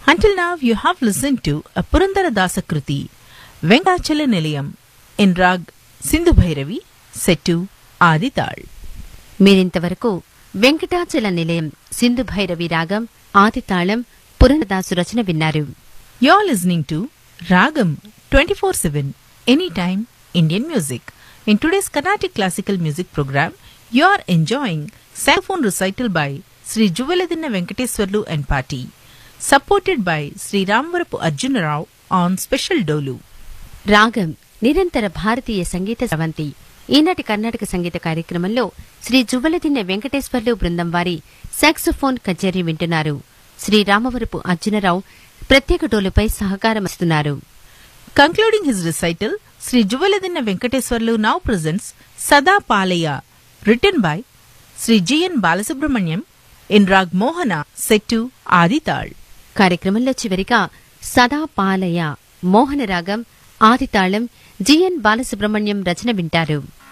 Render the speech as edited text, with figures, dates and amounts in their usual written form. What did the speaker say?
Until now, you have listened to a Purandara Dasa Kruti, Venkatachala Nilayam, in Rag Sindhu Bhairavi, set to Adital. మీరింతవరకు వెంకటాచల నిలయం సింధు భైరవి రాగం ఆదితాళం పురంధరదాసు రచన విన్నారు. You are listening to Ragam 24/7, Anytime Indian Music. In today's Carnatic Classical Music program, you are enjoying saxophone recital by Sri Juveladinna Venkateswarlu and Party, supported by Sri Ramvarapu Arjuna Rao on special dolu. రాగం నిరంతర భారతీయ సంగీత స్రవంతి. ఈనాటి కర్ణాటక సంగీత కార్యక్రమంలో శ్రీ జువ్వలదిన్నె వెంకటేశ్వర్లు బృందం వారి saxophone కచేరీ వింటున్నారు. శ్రీ రామవరపు అర్జునరావు ప్రత్యేక డోలుపై సహకారమిస్తున్నారు. Concluding his recital, Sri Juveladinna Venkateswarlu now presents Sada Palaya, written by Sri G.N. Balasubramaniam in Rag Mohana, set to Adital. కార్యక్రమంలో చివరిగా సదా పాలయ మోహన రాగం ఆదితాళం జిఎన్ బాలసుబ్రహ్మణ్యం రచన వింటారు.